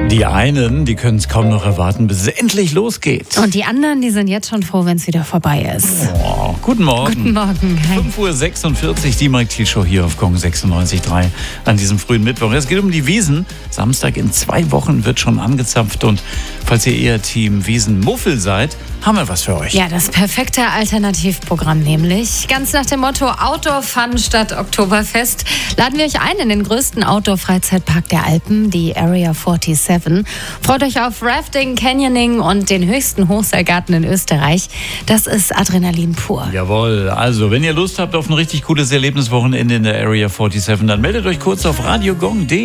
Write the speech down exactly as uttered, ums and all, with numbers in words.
Die einen, die können es kaum noch erwarten, bis es endlich losgeht. Und die anderen, die sind jetzt schon froh, wenn es wieder vorbei ist. Oh, guten Morgen. Guten Morgen. Hi. fünf Uhr sechsundvierzig, die Mike Thiel Show hier auf Gong sechsundneunzig Komma drei an diesem frühen Mittwoch. Es geht um die Wiesn. Samstag in zwei Wochen wird schon angezapft. Und falls ihr eher Team Wiesn-Muffel seid, haben wir was für euch. Ja, das perfekte Alternativprogramm nämlich. Ganz nach dem Motto Outdoor-Fun statt Oktoberfest laden wir euch ein in den größten Outdoor-Freizeitpark der Alpen, die Area siebenundvierzig. Freut euch auf Rafting, Canyoning und den höchsten Hochseilgarten in Österreich. Das ist Adrenalin pur. Jawohl, also wenn ihr Lust habt auf ein richtig cooles Erlebniswochenende in der Area siebenundvierzig, dann meldet euch kurz auf radio gong punkt de.